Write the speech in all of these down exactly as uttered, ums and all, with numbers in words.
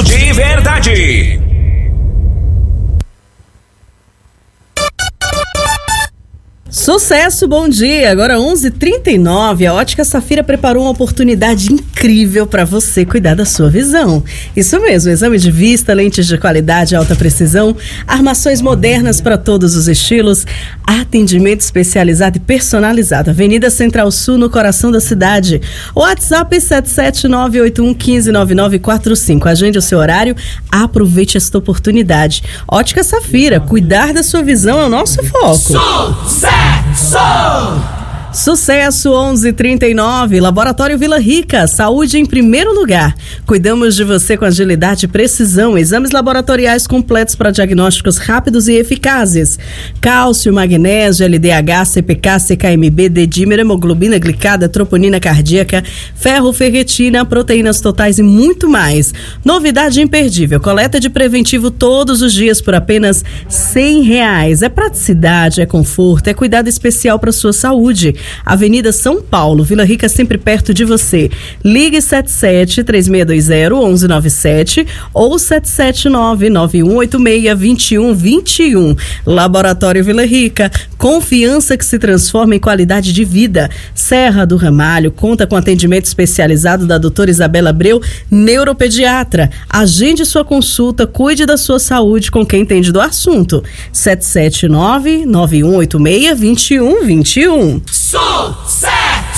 Sucesso de verdade. Sucesso, bom dia. Agora onze e trinta e nove. A Ótica Safira preparou uma oportunidade incrível para você cuidar da sua visão. Isso mesmo, exame de vista, lentes de qualidade e alta precisão, armações modernas para todos os estilos, atendimento especializado e personalizado. Avenida Central Sul, no coração da cidade. WhatsApp sete sete nove oito um um cinco nove nove quatro cinco. Agende o seu horário, aproveite esta oportunidade. Ótica Safira, cuidar da sua visão é o nosso foco. Sucesso! Sucesso, onze e trinta e nove. Laboratório Vila Rica, saúde em primeiro lugar. Cuidamos de você com agilidade e precisão. Exames laboratoriais completos para diagnósticos rápidos e eficazes. Cálcio, magnésio, L D H, C P K, C K M B, D-dímer, hemoglobina glicada, troponina cardíaca, ferro, ferritina, proteínas totais e muito mais. Novidade imperdível, coleta de preventivo todos os dias por apenas cem reais. É praticidade, é conforto, é cuidado especial para sua saúde. Avenida São Paulo, Vila Rica, sempre perto de você. Ligue sete sete três seis dois zero um um nove sete ou sete sete nove nove um oito seis dois um dois um. Laboratório Vila Rica, confiança que se transforma em qualidade de vida. Serra do Ramalho conta com atendimento especializado da doutora Isabela Abreu, neuropediatra. Agende sua consulta, cuide da sua saúde com quem entende do assunto. sete sete nove nove um oito seis dois um dois um. Sucesso!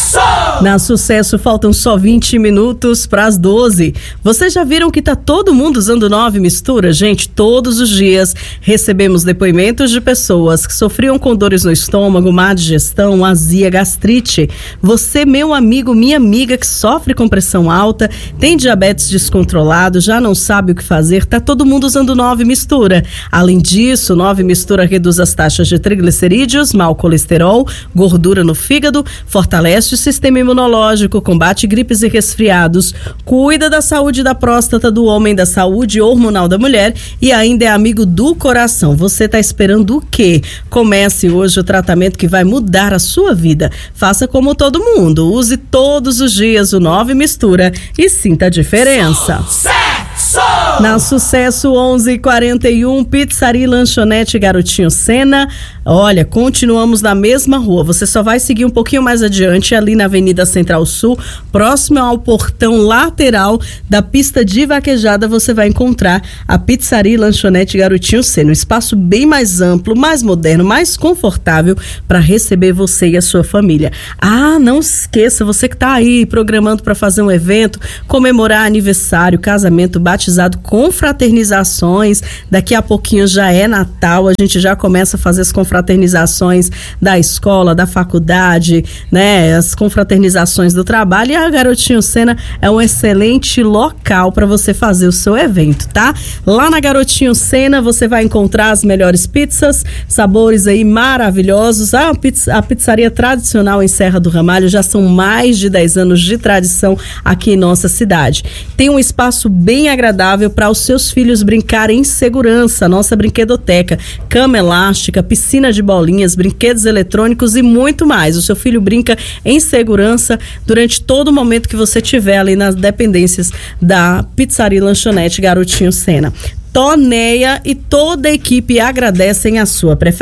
Na Sucesso faltam só vinte minutos para as doze. Vocês já viram que tá todo mundo usando nove mistura? Gente, todos os dias recebemos depoimentos de pessoas que sofriam com dores no estômago, má digestão, azia, gastrite. Você, meu amigo, minha amiga que sofre com pressão alta, tem diabetes descontrolado, já não sabe o que fazer, tá todo mundo usando nove mistura. Além disso, nove mistura reduz as taxas de triglicerídeos, mau colesterol, gordura no fígado, fortalece o sistema imunológico, combate gripes e resfriados, cuida da saúde da próstata do homem, da saúde hormonal da mulher e ainda é amigo do coração. Você está esperando o quê? Comece hoje o tratamento que vai mudar a sua vida. Faça como todo mundo, use todos os dias o nove mistura e sinta a diferença. Sucesso! Na Sucesso onze e quarenta e um, Pizzaria e Lanchonete Garotinho Sena. Olha, continuamos na mesma rua. Você só vai seguir um pouquinho mais adiante, ali na Avenida Central Sul, próximo ao portão lateral da pista de vaquejada, você vai encontrar a Pizzaria e Lanchonete Garotinho Sena. Um espaço bem mais amplo, mais moderno, mais confortável para receber você e a sua família. Ah, não esqueça, você que está aí programando para fazer um evento, comemorar aniversário, casamento, batizado, confraternizações. Daqui a pouquinho já é Natal, a gente já começa a fazer as confraternizações da escola, da faculdade, né? As confraternizações do trabalho, e a Garotinho Sena é um excelente local para você fazer o seu evento, tá? Lá na Garotinho Sena você vai encontrar as melhores pizzas, sabores aí maravilhosos. A, pizza, a pizzaria tradicional em Serra do Ramalho já são mais de dez anos de tradição aqui em nossa cidade. Tem um espaço bem agradável para os seus filhos brincarem em segurança. Nossa brinquedoteca, cama elástica, piscina de bolinhas, brinquedos eletrônicos e muito mais. O seu filho brinca em segurança durante todo o momento que você estiver ali nas dependências da Pizzaria e Lanchonete Garotinho Sena. Toneia e toda a equipe agradecem a sua preferência.